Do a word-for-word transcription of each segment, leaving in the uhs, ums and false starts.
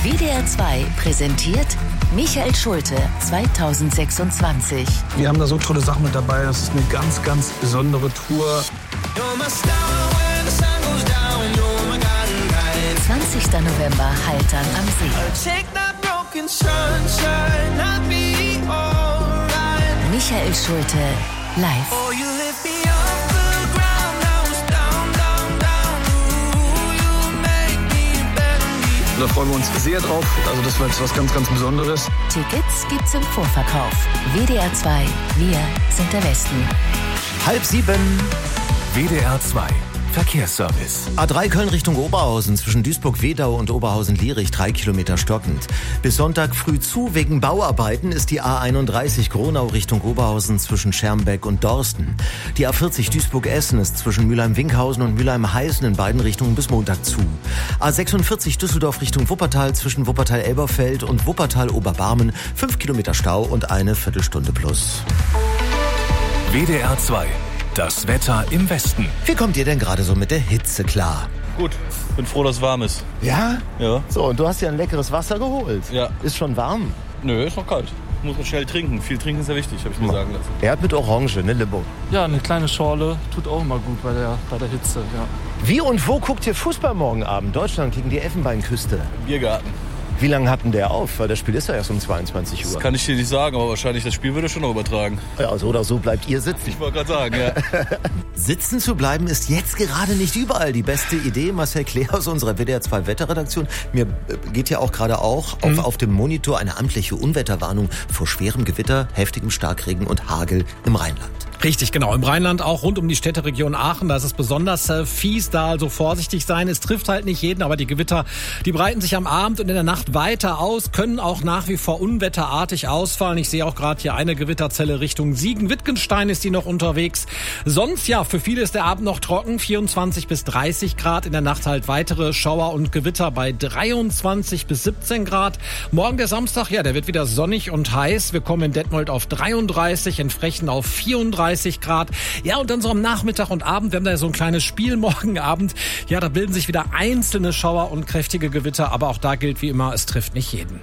W D R zwei präsentiert Michael Schulte zweitausendsechsundzwanzig. Wir haben da so tolle Sachen mit dabei. Das ist eine ganz, ganz besondere Tour. zwanzigster November, Haltern am See. Michael Schulte live. Da freuen wir uns sehr drauf. Also das wird was ganz, ganz Besonderes. Tickets gibt's im Vorverkauf. W D R zwei, wir sind der Westen. Halb sieben. W D R zwei Verkehrsservice. A drei Köln Richtung Oberhausen zwischen Duisburg-Wedau und Oberhausen-Lierich drei Kilometer stockend. Bis Sonntag früh zu. Wegen Bauarbeiten ist die A einunddreißig Gronau Richtung Oberhausen zwischen Schermbeck und Dorsten. Die A vierzig Duisburg-Essen ist zwischen Mülheim-Winkhausen und Mülheim-Heißen in beiden Richtungen bis Montag zu. A sechsundvierzig Düsseldorf Richtung Wuppertal zwischen Wuppertal-Elberfeld und Wuppertal-Oberbarmen fünf Kilometer Stau und eine Viertelstunde plus. W D R zwei. Das Wetter im Westen. Wie kommt ihr denn gerade so mit der Hitze klar? Gut, bin froh, dass es warm ist. Ja? Ja. So, und du hast ja ein leckeres Wasser geholt. Ja. Ist schon warm? Nö, ist noch kalt. Muss man schnell trinken. Viel trinken ist ja wichtig, habe ich mir sagen lassen. Er hat mit Orange, ne, Limo? Ja, eine kleine Schorle tut auch immer gut bei der, bei der Hitze, ja. Wie und wo guckt ihr Fußball morgen Abend? Deutschland gegen die Elfenbeinküste. Biergarten. Wie lange hat denn der auf? Weil das Spiel ist ja erst um zweiundzwanzig Uhr. Das kann ich dir nicht sagen, aber wahrscheinlich das Spiel würde schon noch übertragen. Ja, so oder so bleibt ihr sitzen. Ich wollte gerade sagen, ja. Sitzen zu bleiben ist jetzt gerade nicht überall die beste Idee. Marcel Klee aus unserer W D R zwei Wetterredaktion. Mir geht ja auch gerade auch auf, mhm. auf dem Monitor eine amtliche Unwetterwarnung vor schwerem Gewitter, heftigem Starkregen und Hagel im Rheinland. Richtig, genau. Im Rheinland auch rund um die Städteregion Aachen. Da ist es besonders äh, fies, da also vorsichtig sein. Es trifft halt nicht jeden, aber die Gewitter, die breiten sich am Abend und in der Nacht weiter aus, können auch nach wie vor unwetterartig ausfallen. Ich sehe auch gerade hier eine Gewitterzelle Richtung Siegen-Wittgenstein ist die noch unterwegs. Sonst, ja, für viele ist der Abend noch trocken. vierundzwanzig bis dreißig Grad. In der Nacht halt weitere Schauer und Gewitter bei dreiundzwanzig bis siebzehn Grad. Morgen der Samstag, ja, der wird wieder sonnig und heiß. Wir kommen in Detmold auf dreiunddreißig, in Frechen auf vierunddreißig Grad. Ja, und dann so am Nachmittag und Abend, wir haben da ja so ein kleines Spiel morgen Abend. Ja, da bilden sich wieder einzelne Schauer und kräftige Gewitter, aber auch da gilt wie immer, es trifft nicht jeden.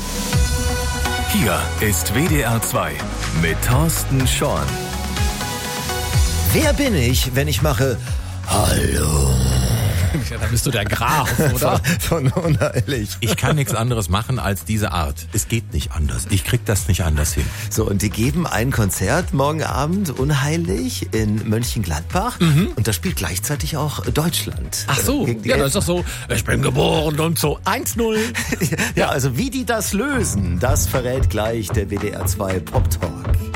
Hier ist W D R zwei mit Thorsten Schorn. Wer bin ich, wenn ich mache Hallo? Ja, da bist du der Graf, oder? Von, von unheilig. Ich kann nichts anderes machen als diese Art. Es geht nicht anders. Ich krieg das nicht anders hin. So, und die geben ein Konzert morgen Abend, unheilig, in Mönchengladbach. Mhm. Und da spielt gleichzeitig auch Deutschland. Ach so, ja, das ist doch so, ich bin geboren und so eins null. Ja, also wie die das lösen, das verrät gleich der W D R zwei Pop Talk.